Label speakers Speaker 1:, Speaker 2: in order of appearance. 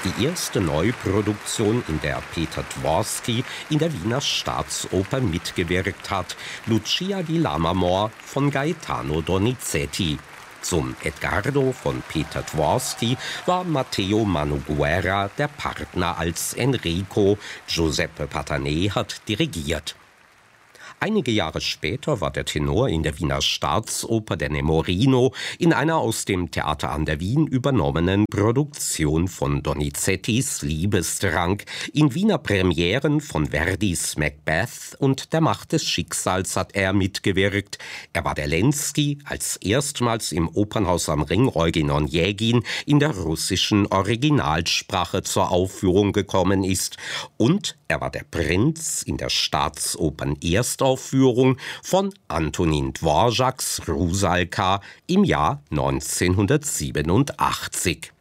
Speaker 1: Die erste Neuproduktion, in der Peter Dvorsky in der Wiener Staatsoper mitgewirkt hat, Lucia di Lammermoor von Gaetano Donizetti. Zum Edgardo von Peter Dvorsky war Matteo Mannoguerra der Partner als Enrico. Giuseppe Patané hat dirigiert. Einige Jahre später war der Tenor in der Wiener Staatsoper der Nemorino in einer aus dem Theater an der Wien übernommenen Produktion von Donizettis Liebesdrang in Wiener Premieren von Verdis Macbeth und der Macht des Schicksals hat er mitgewirkt. Er war der Lenski, als erstmals im Opernhaus am Ring Eugen Onegin in der russischen Originalsprache zur Aufführung gekommen ist. Und er war der Prinz in der Staatsopern Erstaufführung von Antonin Dvořáks Rusalka im Jahr 1987.